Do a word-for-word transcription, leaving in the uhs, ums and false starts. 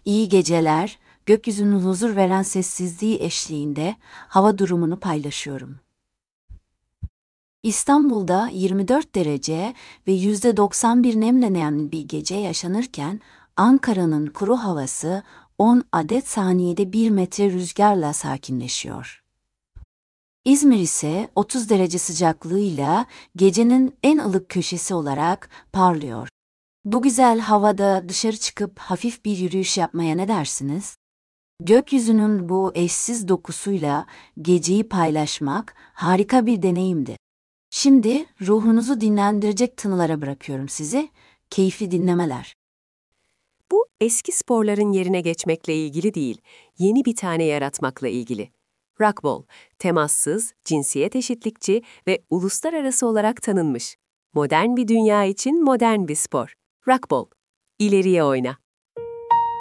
İyi geceler, gökyüzünün huzur veren sessizliği eşliğinde hava durumunu paylaşıyorum. İstanbul'da yirmi dört derece ve yüzde doksan bir nemlenen bir gece yaşanırken, Ankara'nın kuru havası on adet saniyede bir metre rüzgarla sakinleşiyor. İzmir ise otuz derece sıcaklığıyla gecenin en ılık köşesi olarak parlıyor. Bu güzel havada dışarı çıkıp hafif bir yürüyüş yapmaya ne dersiniz? Gökyüzünün bu eşsiz dokusuyla geceyi paylaşmak harika bir deneyimdi. Şimdi ruhunuzu dinlendirecek tınılara bırakıyorum sizi. Keyifli dinlemeler. Bu eski sporların yerine geçmekle ilgili değil, yeni bir tane yaratmakla ilgili. Racquetball, temassız, cinsiyet eşitlikçi ve uluslararası olarak tanınmış. Modern bir dünya için modern bir spor. Racquetball, ileriye oyna.